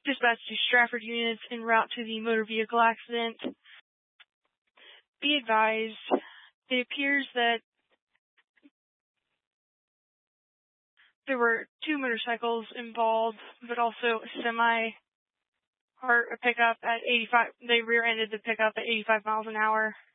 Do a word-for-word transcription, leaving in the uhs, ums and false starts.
Dispatch to Stratford units en route to the motor vehicle accident. Be advised, it appears that there were two motorcycles involved, but also a semi or a pickup at eighty-five. They rear-ended the pickup at eighty-five miles an hour.